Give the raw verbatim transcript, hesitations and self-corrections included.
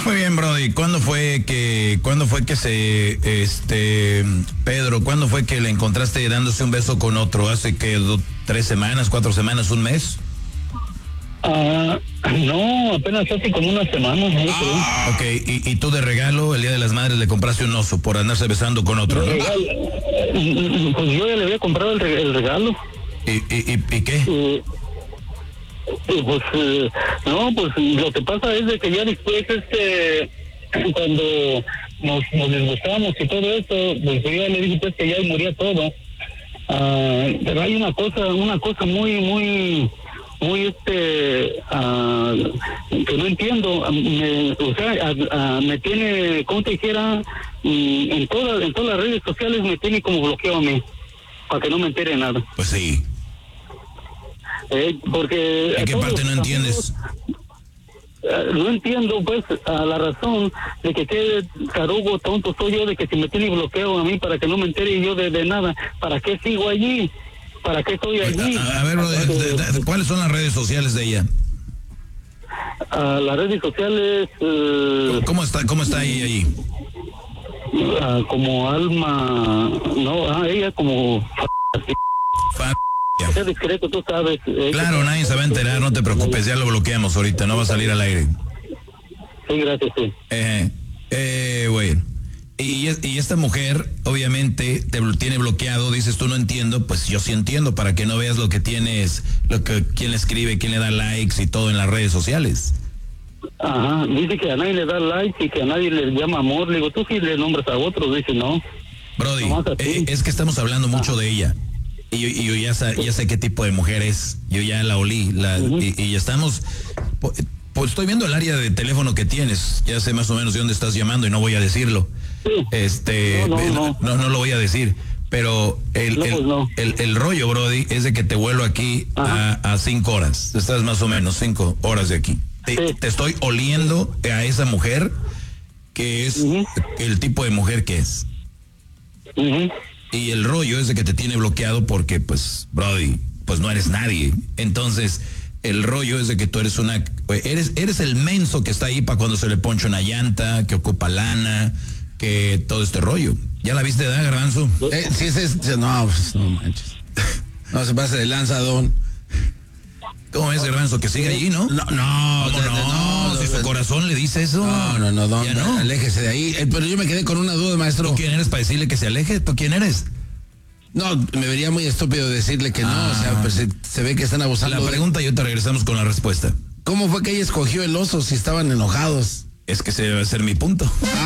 Muy bien, Brody. ¿Cuándo fue que, cuándo fue que se, este, Pedro, cuándo fue que le encontraste dándose un beso con otro? ¿Hace que do, tres semanas, cuatro semanas, un mes? Ah, no, apenas hace como una semana. ¿No? Ah, ok, y, y tú de regalo, el Día de las Madres, le compraste un oso por andarse besando con otro, ¿no? Regalo, pues yo ya le había comprado el, el regalo. ¿Y, y, y, y qué? Eh, pues, eh, no, pues lo que pasa es de que ya después, este, cuando nos, nos disgustamos y todo eso, pues yo ya le dije pues que ya moría todo. Ah, pero hay una cosa, una cosa muy, muy... muy este uh, que no entiendo, me, o sea uh, uh, me tiene, como te dijera, um, en todas en todas las redes sociales me tiene como bloqueado a mí para que no me entere nada. Pues sí. Eh, porque ¿En qué parte no entiendes? Uh, no entiendo pues a la razón de que qué tarugo tonto soy yo de que si me tiene bloqueado a mí para que no me entere yo de, de nada, ¿para qué sigo allí? ¿Para qué estoy allí? A, a ver, bro, de, de, de, ¿cuáles son las redes sociales de ella? Uh, las redes sociales... Uh, ¿Cómo está cómo está ahí allí? Uh, como Alma... No, ah, ella como... Fa Es discreto, tú sabes. Eh, claro, nadie se va a enterar, no te preocupes, ya lo bloqueamos ahorita, no va a salir al aire. Sí, gracias, sí. Eh, eh, bueno. Y, y esta mujer, obviamente, te tiene bloqueado, dices tú no entiendo, pues yo sí entiendo, para que no veas lo que tienes, lo que quién le escribe, quién le da likes y todo en las redes sociales. Ajá, dice que a nadie le da likes y que a nadie le llama amor. Le digo, tú sí le nombras a otros, dice no. Brody, eh, es que estamos hablando mucho ah. de ella. Y yo, y yo ya, sa, ya sé qué tipo de mujer es, yo ya la olí, la, uh-huh. y, y estamos... Pues estoy viendo el área de teléfono que tienes, ya sé más o menos de dónde estás llamando y no voy a decirlo. Sí. Este, no, no, no. no, no lo voy a decir, pero el, no, el, pues no. el, el rollo, Brody, es de que te vuelo aquí a, a cinco horas. Estás más o menos cinco horas de aquí. Te, sí. te estoy oliendo a esa mujer que es uh-huh. el tipo de mujer que es. Uh-huh. Y el rollo es de que te tiene bloqueado porque, pues, Brody, pues no eres nadie. Entonces, el rollo es de que tú eres una, eres, eres el menso que está ahí para cuando se le poncha una llanta, que ocupa lana, que todo este rollo. ¿Ya la viste, da, Garbanzo? Eh, sí, sí, sí, no, pues, no manches. No se pase de lanza, don. ¿Cómo es, Garbanzo? Que sigue allí, ¿no? No, no, ¿Cómo no? no, no si su corazón le dice eso. No, no, no, don, ¿Ya no? Aléjese de ahí. Eh, pero yo me quedé con una duda, maestro. ¿Tú quién eres para decirle que se aleje? ¿Tú quién eres? No, me vería muy estúpido decirle que no, ah, o sea, pues se, se ve que están abusando. La pregunta y ahorita regresamos con la respuesta. ¿Cómo fue que ella escogió el oso si estaban enojados? Es que ese debe ser mi punto.